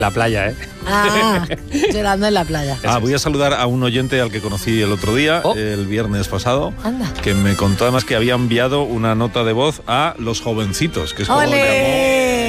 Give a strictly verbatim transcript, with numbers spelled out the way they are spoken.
La playa, ¿eh? Ah, llorando en la playa. Ah, voy a saludar a un oyente al que conocí el otro día, oh. el viernes pasado, Anda. que me contó además que había enviado una nota de voz a Los Jovencitos, que es como lo llamó